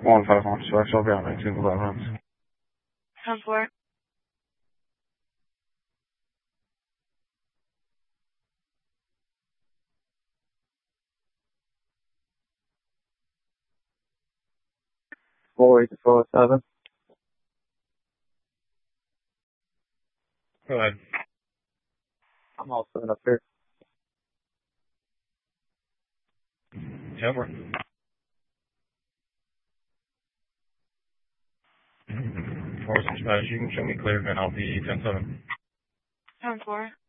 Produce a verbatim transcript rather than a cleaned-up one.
one five one, so I'll be on nineteen five runs. ten four. Four eight four seven. Go ahead. I'm all set up here. Over. Force dispatch, you can show me clear, and I'll be ten seven. ten four.